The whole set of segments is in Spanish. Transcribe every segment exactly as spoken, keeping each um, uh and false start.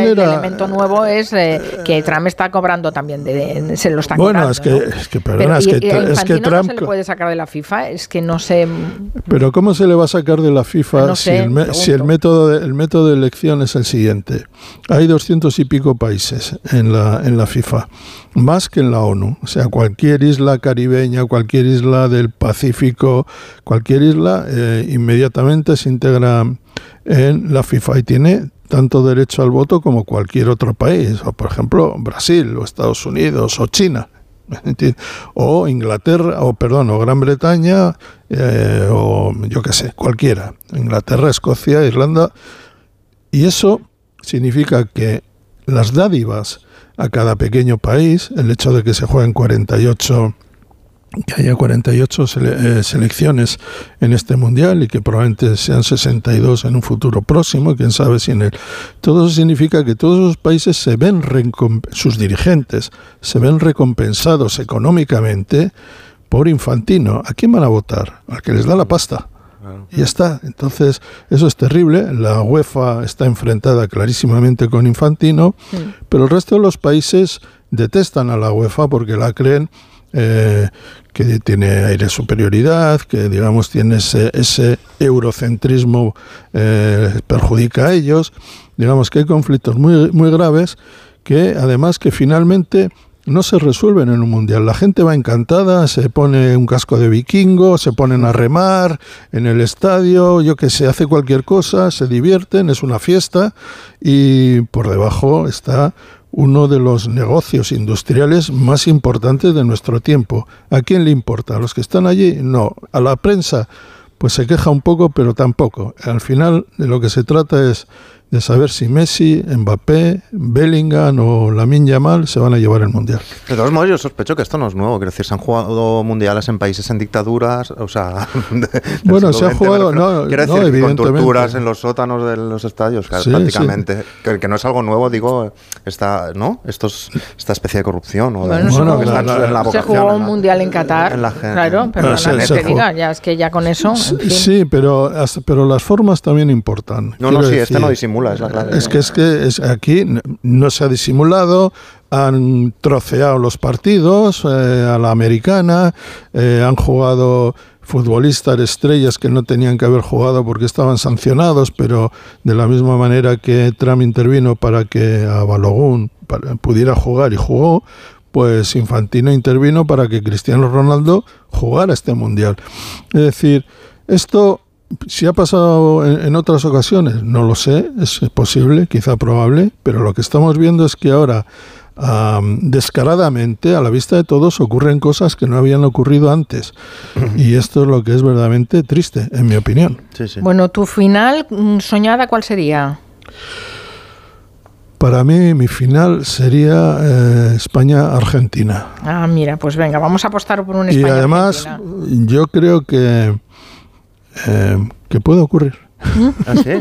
era... el elemento nuevo es eh, que Trump está cobrando también, de, de, se lo está bueno, cobrando. es que, ¿no? es que, perdona, Pero, es y, que, y es que Trump... no se le puede sacar de la FIFA, es que no sé... Pero ¿cómo se le va a sacar de la FIFA no sé, si, el, me, si el, método de, el método de elección es el siguiente? Hay doscientos y pico países en la, en la FIFA, más que en la ONU. O sea, cualquier isla caribeña, cualquier isla del Pacífico, cualquier isla eh, inmediatamente se integra en la FIFA y tiene tanto derecho al voto como cualquier otro país, o por ejemplo Brasil, o Estados Unidos, o China, o Inglaterra, o perdón, o Gran Bretaña, eh, o yo qué sé, cualquiera, Inglaterra, Escocia, Irlanda, y eso significa que las dádivas a cada pequeño país, el hecho de que se jueguen cuarenta y ocho que haya cuarenta y ocho sele- eh, selecciones en este mundial y que probablemente sean sesenta y dos en un futuro próximo, quién sabe si en el... Todo eso significa que todos los países se ven, recomp- sus dirigentes, se ven recompensados económicamente por Infantino. ¿A quién van a votar? Al que les da la pasta. Y ya está. Entonces, eso es terrible. La UEFA está enfrentada clarísimamente con Infantino, sí. Pero el resto de los países detestan a la UEFA porque la creen Eh, que tiene aire de superioridad, que digamos tiene ese, ese eurocentrismo, eh, perjudica a ellos. Digamos que hay conflictos muy, muy graves que además que finalmente no se resuelven en un mundial. La gente va encantada, se pone un casco de vikingo, se ponen a remar en el estadio, yo que sé, hace cualquier cosa, se divierten, es una fiesta y por debajo está uno de los negocios industriales más importantes de nuestro tiempo. ¿A quién le importa? ¿A los que están allí? No. ¿A la prensa? Pues se queja un poco, pero tampoco. Al final de lo que se trata es de saber si Messi, Mbappé, Bellingham o Lamine Yamal se van a llevar el Mundial. De todos modos, yo sospecho que esto no es nuevo. Quiero decir, se han jugado mundiales en países en dictaduras, o sea... De, bueno, se ha jugado... No, quiero decir, no, evidentemente. Con torturas en los sótanos de los estadios, sí, prácticamente. Sí. Que, que no es algo nuevo, digo, esta, ¿no? Estos, esta especie de corrupción. O de, bueno, bueno, que la, la, en la se jugó un mundial en Qatar, en la gente. Claro, pero no, se, se te diga, ya es que ya con eso... En fin. Sí, pero, pero las formas también importan. No, no, sí, decir, este no disimula, es la clave. Es que Es que es, aquí no se ha disimulado, han troceado los partidos eh, a la americana, eh, han jugado futbolistas estrellas que no tenían que haber jugado porque estaban sancionados, pero de la misma manera que Trump intervino para que a Balogun para, pudiera jugar y jugó, pues Infantino intervino para que Cristiano Ronaldo jugara este mundial. Es decir, esto... Si ha pasado en, en otras ocasiones, no lo sé, es posible, quizá probable, pero lo que estamos viendo es que ahora, um, descaradamente, a la vista de todos, ocurren cosas que no habían ocurrido antes. Y esto es lo que es verdaderamente triste, en mi opinión. Sí, sí. Bueno, ¿tu final soñada cuál sería? Para mí, mi final sería eh, España-Argentina. Ah, mira, pues venga, vamos a apostar por un España-Argentina. Y además, yo creo que Eh, que puede ocurrir. ¿Ah, sí?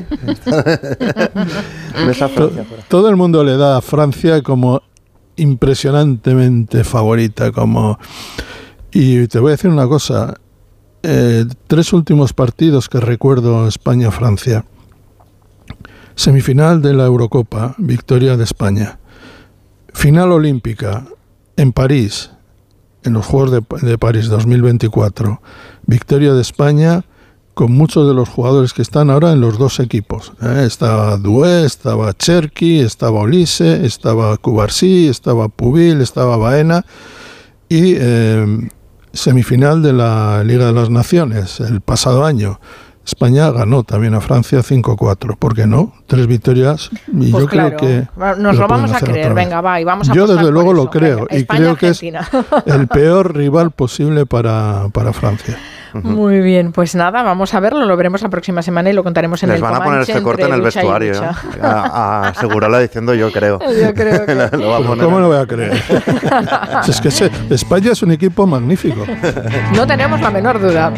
todo, todo el mundo le da a Francia como impresionantemente favorita, como y te voy a decir una cosa, eh, tres últimos partidos que recuerdo España-Francia, semifinal de la Eurocopa, victoria de España, final olímpica en París, en los Juegos de, de París dos mil veinticuatro, victoria de España con muchos de los jugadores que están ahora en los dos equipos. ¿eh? Estaba Doué, estaba Cherki, estaba Olise, estaba Cubarsí, estaba Pubil, estaba Baena y eh, semifinal de la Liga de las Naciones el pasado año. España ganó también a Francia cinco cuatro. ¿Por qué no? Tres victorias y pues yo claro, creo que nos lo, lo vamos a creer. Venga, va, y vamos a Yo desde luego eso. lo creo. Venga, y España, creo Argentina. que es el peor rival posible para, para Francia. Muy bien, pues nada, vamos a verlo, lo veremos la próxima semana y lo contaremos en Les el van a poner este corte en el vestuario, ¿eh? a, a asegurarla diciendo yo creo. Yo creo que... lo va a poner. ¿Cómo lo voy a creer? Es que ese, España es un equipo magnífico. No tenemos la menor duda.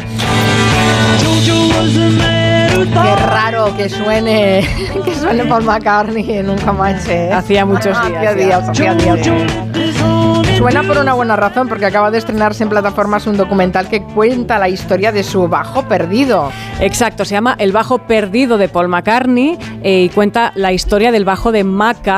Qué raro que suene que suene Paul McCartney en un Comanche. Hacía muchos días. Hacía días, hacía días. Suena por una buena razón, porque acaba de estrenarse en plataformas un documental que cuenta la historia de su bajo perdido. Exacto, se llama El bajo perdido de Paul McCartney eh, y cuenta la historia del bajo de Maca.